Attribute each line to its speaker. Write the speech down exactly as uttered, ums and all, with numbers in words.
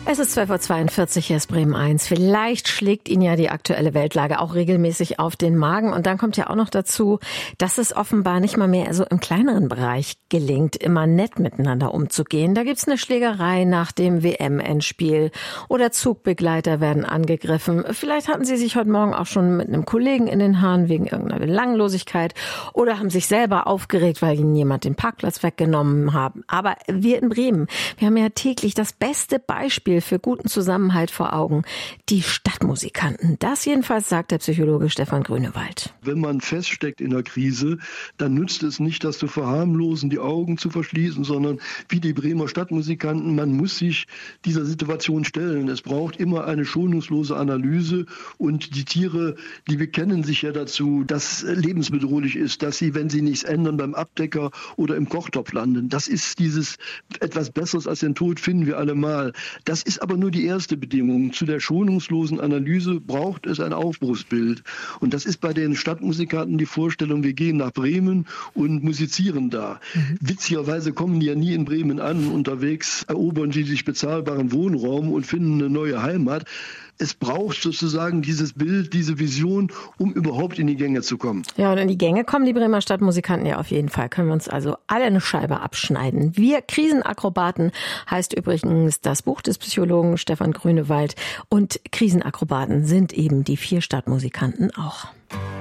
Speaker 1: Es ist zwölf Uhr zweiundvierzig, hier ist Bremen eins. Vielleicht schlägt Ihnen ja die aktuelle Weltlage auch regelmäßig auf den Magen. Und dann kommt ja auch noch dazu, dass es offenbar nicht mal mehr so im kleineren Bereich gelingt, immer nett miteinander umzugehen. Da gibt's eine Schlägerei nach dem W M-Endspiel oder Zugbegleiter werden angegriffen. Vielleicht hatten Sie sich heute Morgen auch schon mit einem Kollegen in den Haaren wegen irgendeiner Belanglosigkeit oder haben sich selber aufgeregt, weil Ihnen jemand den Parkplatz weggenommen haben. Aber wir in Bremen, wir haben ja täglich das beste Beispiel für guten Zusammenhalt vor Augen. Die Stadtmusikanten. Das jedenfalls sagt der Psychologe Stefan Grünewald.
Speaker 2: Wenn man feststeckt in der Krise, dann nützt es nicht, das zu verharmlosen, die Augen zu verschließen, sondern wie die Bremer Stadtmusikanten, man muss sich dieser Situation stellen. Es braucht immer eine schonungslose Analyse und die Tiere, die bekennen sich ja dazu, dass lebensbedrohlich ist, dass sie, wenn sie nichts ändern, beim Abdecker oder im Kochtopf landen. Das ist dieses etwas Besseres als den Tod finden wir alle mal. Das ist aber nur die erste Bedingung. Zu der schonungslosen Analyse braucht es ein Aufbruchsbild. Und das ist bei den Stadtmusikanten die Vorstellung, wir gehen nach Bremen und musizieren da. Mhm. Witzigerweise kommen die ja nie in Bremen an. Unterwegs erobern sie sich bezahlbaren Wohnraum und finden eine neue Heimat. Es braucht sozusagen dieses Bild, diese Vision, um überhaupt in die Gänge zu kommen.
Speaker 1: Ja, und in die Gänge kommen die Bremer Stadtmusikanten ja auf jeden Fall. Können wir uns also alle eine Scheibe abschneiden. Wir Krisenakrobaten heißt übrigens das Buch des Psychologen Stefan Grünewald. Und Krisenakrobaten sind eben die vier Stadtmusikanten auch.